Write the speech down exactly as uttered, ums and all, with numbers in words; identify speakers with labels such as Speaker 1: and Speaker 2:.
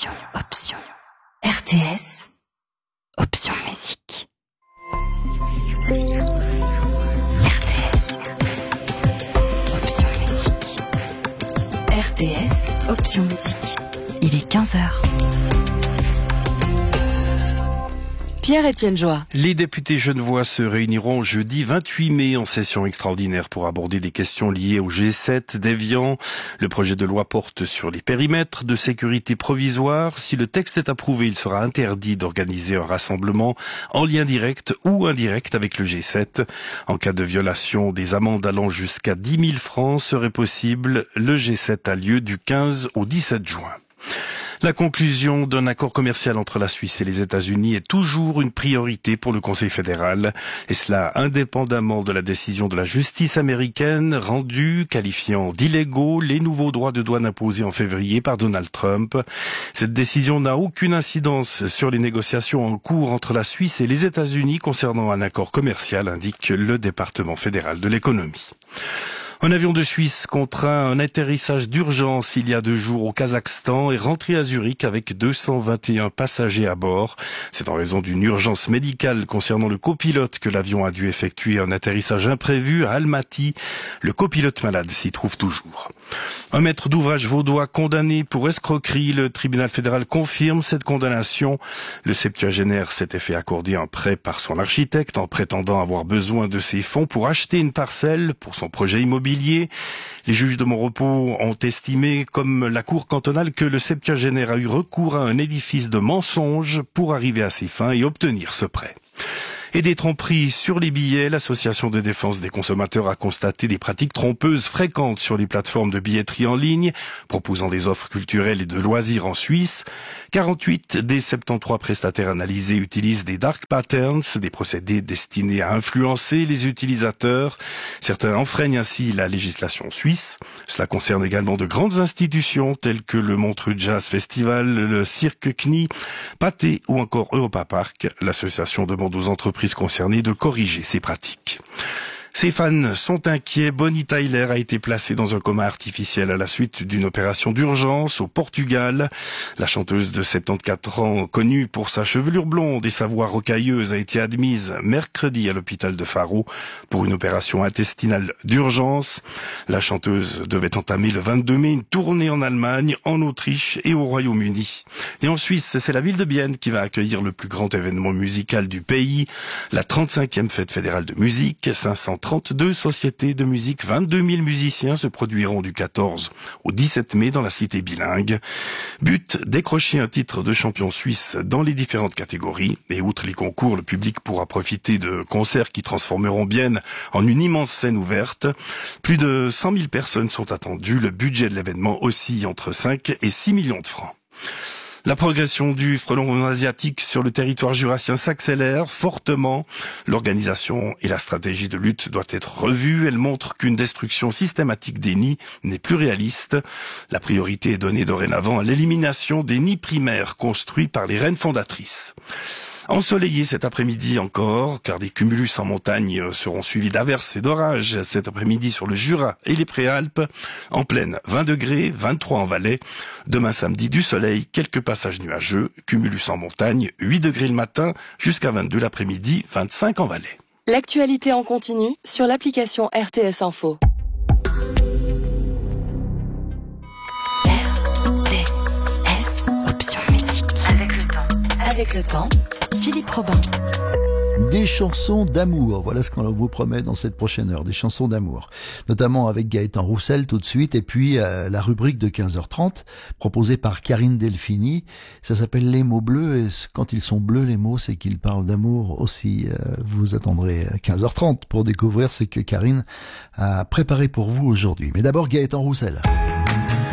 Speaker 1: option, option. R T S, option musique. R T S, option musique. R T S, option musique. Il est quinze heures.
Speaker 2: Pierre-Étienne Joie.
Speaker 3: Les députés genevois se réuniront jeudi vingt-huit mai en session extraordinaire pour aborder des questions liées au G sept d'Évian. Le projet de loi porte sur les périmètres de sécurité provisoire. Si le texte est approuvé, il sera interdit d'organiser un rassemblement en lien direct ou indirect avec le G sept. En cas de violation, des amendes allant jusqu'à dix mille francs seraient possibles. Le G sept a lieu du quinze au dix-sept juin. La conclusion d'un accord commercial entre la Suisse et les États-Unis est toujours une priorité pour le Conseil fédéral, et cela indépendamment de la décision de la justice américaine rendue qualifiant d'illégaux les nouveaux droits de douane imposés en février par Donald Trump. Cette décision n'a aucune incidence sur les négociations en cours entre la Suisse et les États-Unis concernant un accord commercial, indique le département fédéral de l'économie. Un avion de Suisse contraint un atterrissage d'urgence il y a deux jours au Kazakhstan et rentré à Zurich avec deux cent vingt et un passagers à bord. C'est en raison d'une urgence médicale concernant le copilote que l'avion a dû effectuer un atterrissage imprévu à Almaty. Le copilote malade s'y trouve toujours. Un maître d'ouvrage vaudois condamné pour escroquerie. Le tribunal fédéral confirme cette condamnation. Le septuagénaire s'était fait accorder un prêt par son architecte en prétendant avoir besoin de ses fonds pour acheter une parcelle pour son projet immobilier. Les juges de Montrepos ont estimé, comme la cour cantonale, que le septuagénaire a eu recours à un édifice de mensonges pour arriver à ses fins et obtenir ce prêt. Et des tromperies sur les billets, l'association de défense des consommateurs a constaté des pratiques trompeuses fréquentes sur les plateformes de billetterie en ligne, proposant des offres culturelles et de loisirs en Suisse. quarante-huit des soixante-treize prestataires analysés utilisent des dark patterns, des procédés destinés à influencer les utilisateurs. Certains enfreignent ainsi la législation suisse. Cela concerne également de grandes institutions telles que le Montreux Jazz Festival, le Cirque C N I, Pathé ou encore Europa Park. L'association demande aux entreprises concernées de corriger ces pratiques. Ses fans sont inquiets. Bonnie Tyler a été placée dans un coma artificiel à la suite d'une opération d'urgence au Portugal. La chanteuse de soixante-quatorze ans, connue pour sa chevelure blonde et sa voix rocailleuse, a été admise mercredi à l'hôpital de Faro pour une opération intestinale d'urgence. La chanteuse devait entamer le vingt-deux mai une tournée en Allemagne, en Autriche et au Royaume-Uni. Et en Suisse, c'est la ville de Bienne qui va accueillir le plus grand événement musical du pays, la trente-cinquième fête fédérale de musique. cinq cent trente-deux sociétés de musique, vingt-deux mille musiciens se produiront du quatorze au dix-sept mai dans la cité bilingue. But, décrocher un titre de champion suisse dans les différentes catégories. Et outre les concours, le public pourra profiter de concerts qui transformeront Bienne en une immense scène ouverte. Plus de cent mille personnes sont attendues. Le budget de l'événement oscille entre cinq et six millions de francs. La progression du frelon asiatique sur le territoire jurassien s'accélère fortement. L'organisation et la stratégie de lutte doivent être revues. Elle montre qu'une destruction systématique des nids n'est plus réaliste. La priorité est donnée dorénavant à l'élimination des nids primaires construits par les reines fondatrices. Ensoleillé cet après-midi encore, car des cumulus en montagne seront suivis d'averses et d'orages cet après-midi sur le Jura et les Préalpes. En plaine, vingt degrés, vingt-trois en Valais. Demain samedi, du soleil, quelques passages nuageux, cumulus en montagne, huit degrés le matin, jusqu'à vingt-deux l'après-midi, vingt-cinq en Valais.
Speaker 2: L'actualité en continu sur l'application R T S Info.
Speaker 1: R T S, option musique. Avec le temps. Avec le temps. Philippe Robin.
Speaker 4: Des chansons d'amour, voilà ce qu'on vous promet dans cette prochaine heure, des chansons d'amour, notamment avec Gaëtan Roussel tout de suite, et puis euh, la rubrique de quinze heures trente, proposée par Karine Delphini, ça s'appelle Les mots bleus, et quand ils sont bleus les mots, c'est qu'ils parlent d'amour aussi. Euh, vous attendrez quinze heures trente pour découvrir ce que Karine a préparé pour vous aujourd'hui. Mais d'abord Gaëtan Roussel.